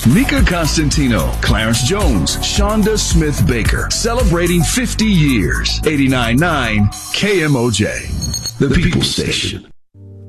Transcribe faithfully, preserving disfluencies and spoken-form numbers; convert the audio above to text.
Mika Constantino, Clarence Jones, Shonda Smith Baker, celebrating fifty years. eighty-nine point nine K M O J, the People Station.